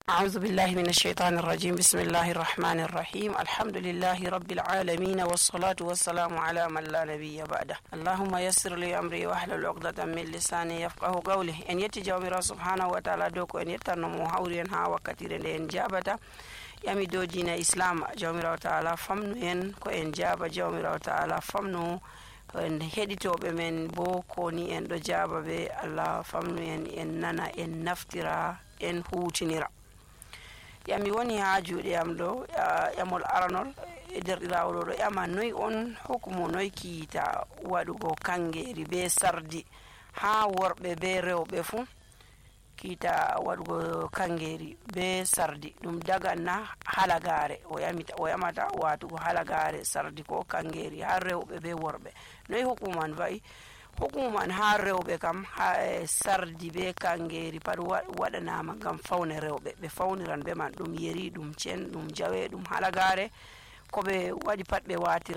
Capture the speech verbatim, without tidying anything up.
أعوذ بالله من الشيطان الرجيم. بسم الله الرحمن الرحيم. الحمد لله رب العالمين والصلاة والسلام على من لا نبي بعده. اللهم يسر لي أمري واحلل عقدة من لساني يفقه قولي. إن يتجاوز سبحانه وتعالى دوكو إن يتنمو حورين ها وكثير إن جابتا yami do dina islam jawmirawo ta'ala famnu en ko en jaba jawmirawo ta'ala famnu en heditobe men bo ko ni en do jaba be Allah famnu en en nana en naftira en hutinira. Yami woni ha juude am do yamol aranol e derdirawol do yama noy on hukumu noy kiita wadugo kangeri be sardi ha worbe be rewbe fu kita wadugo kangeri be sardi dum daga na halagare o yamita o yamata watugo halagare sardi ko kangeri har rewbe be worbe noy hukuman vai hukuman har rewbe kam ha sardi be kangeri par wadana ma gam fawne rewbe be fawniran be man dum yeri dum cen dum jawe dum halagare ko be wadi pat be watira